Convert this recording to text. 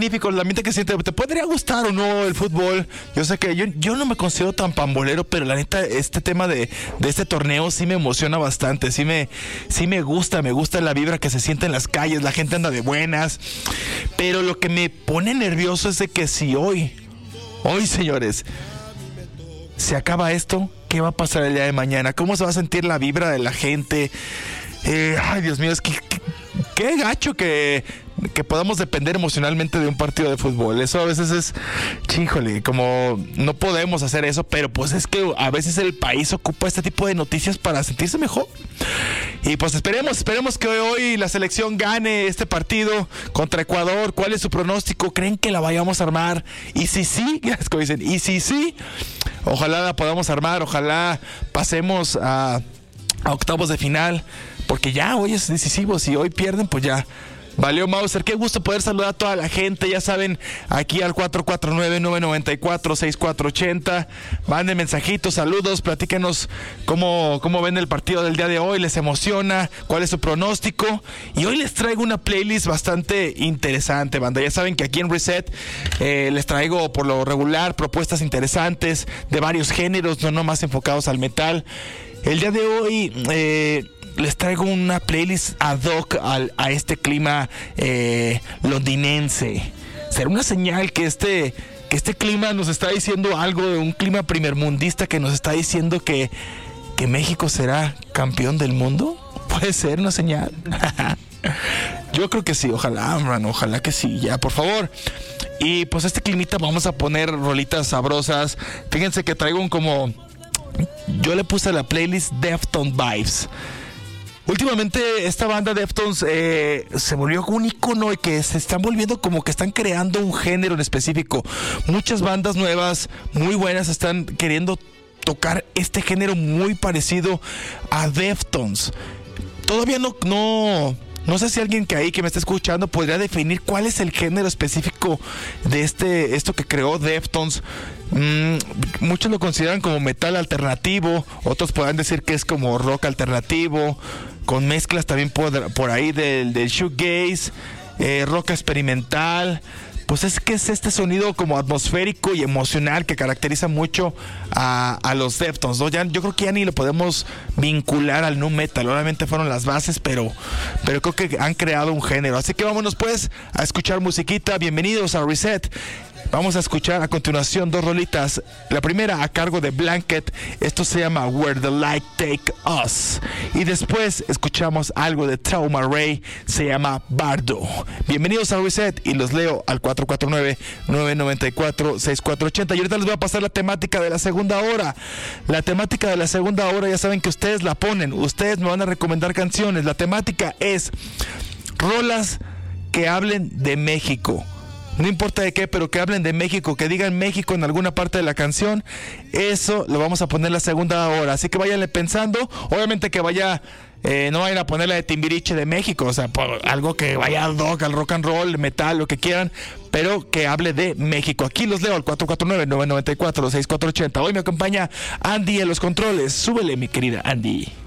magnífico el ambiente que siente. ¿Te podría gustar o no el fútbol? Yo sé que yo no me considero tan pambolero, pero la neta, este tema de este torneo sí me emociona bastante. Sí me gusta la vibra que se siente en las calles, la gente anda de buenas. Pero lo que me pone nervioso es de que si hoy, señores, se acaba esto, ¿qué va a pasar el día de mañana? ¿Cómo se va a sentir la vibra de la gente? Ay, Dios mío, es que qué gacho que podamos depender emocionalmente de un partido de fútbol. Eso a veces es, chíjole, como no podemos hacer eso, pero pues es que a veces el país ocupa este tipo de noticias para sentirse mejor. Y pues esperemos que hoy la selección gane este partido contra Ecuador. ¿Cuál es su pronóstico? ¿Creen que la vayamos a armar? Y si sí, ya es como dicen, y si sí, ojalá la podamos armar, ojalá pasemos a octavos de final, porque ya hoy es decisivo. Si hoy pierden, pues ya valió Mauser. Qué gusto poder saludar a toda la gente. Ya saben, aquí al 449-994-6480. Manden mensajitos, saludos, platíquenos cómo ven el partido del día de hoy. ¿Les emociona? ¿Cuál es su pronóstico? Y hoy les traigo una playlist bastante interesante, banda. Ya saben que aquí en Reset les traigo por lo regular propuestas interesantes de varios géneros, no nomás enfocados al metal. El día de hoy les traigo una playlist ad hoc a este clima londinense. Será una señal que este clima nos está diciendo algo, de un clima primermundista que nos está diciendo que México será campeón del mundo. ¿Puede ser una señal? Yo creo que sí, ojalá, man, ojalá que sí, ya, por favor. Y pues este climita vamos a poner rolitas sabrosas. Fíjense que traigo yo le puse a la playlist Deftones Vibes. Últimamente esta banda Deftones se volvió un icono y que se están volviendo como que están creando un género en específico. Muchas bandas nuevas, muy buenas, están queriendo tocar este género muy parecido a Deftones. Todavía no sé si alguien que me está escuchando podría definir cuál es el género específico de esto que creó Deftones. Muchos lo consideran como metal alternativo, otros podrán decir que es como rock alternativo, con mezclas también por ahí del shoegaze, rock experimental. Pues es que es este sonido como atmosférico y emocional que caracteriza mucho a los Deftones, ¿no? Yo creo que ya ni lo podemos vincular al nu metal. Obviamente fueron las bases, pero creo que han creado un género. Así que vámonos pues a escuchar musiquita. Bienvenidos a Reset. Vamos a escuchar a continuación dos rolitas. La primera a cargo de Blanket. Esto se llama Where the Light Take Us. Y después escuchamos algo de Trauma Ray. Se llama Bardo. Bienvenidos a Reset y los leo al 449-994-6480. Y ahorita les voy a pasar la temática de la segunda hora. La temática de la segunda hora ya saben que ustedes la ponen. Ustedes me van a recomendar canciones. La temática es rolas que hablen de México. No importa de qué, pero que hablen de México, que digan México en alguna parte de la canción. Eso lo vamos a poner la segunda hora. Así que váyanle pensando. Obviamente que no vayan a poner la de Timbiriche de México. O sea, algo que vaya al rock and roll, metal, lo que quieran, pero que hable de México. Aquí los leo al 449-994-6480. Hoy me acompaña Andy en los controles. Súbele, mi querida Andy.